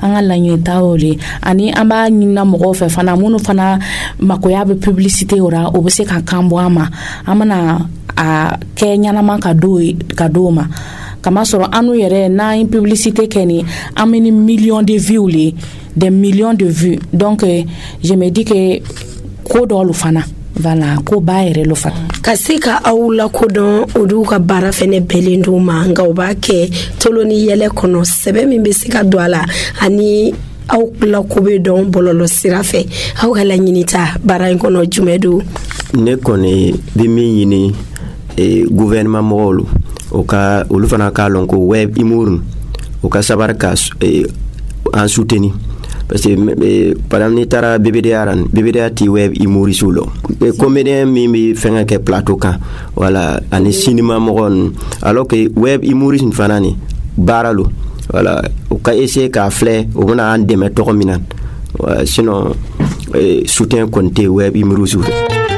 an ka laɲinita o de ani an b'a ɲinina mɔgɔw fɛ fana minnu fana makoya bɛ publicité o ra o bɛ se ka kan bɔ an ma an bɛna a kɛ ɲɛnama ka d'o ma kamasɔrɔ anu yɛrɛ n'an ye publicité kɛ ni an bɛ ni millions de vues le des millions de vues donc je me dis que ko dɔlu fana voilà ko ba yɛrɛ lo fana ka se ka aw la kodɔn olu ka baara fɛnɛ bɛlen do ma nka o b'a kɛ tolo ni yɛlɛ kɔnɔ sɛbɛ min bɛ se ka don a la ani aw la ko bɛ dɔn bɔlɔlɔ sira fɛ aw ka laɲinita baara in kɔnɔ jumɛn do ne kɔni bɛ min ɲini gouvernement mɔgɔw o ka olu fana ka lɔn ko web humour o ka sabar ka an soutenir parce que par exemple ni tara BBDA ti web humoriste lo comédien mi fenga ke plateau kan voilà ani cinéma mogon alors que web humoriste fanani baralo voilà o ka essayer ka flé o na an deme to minan sinon soutien konté web humoriste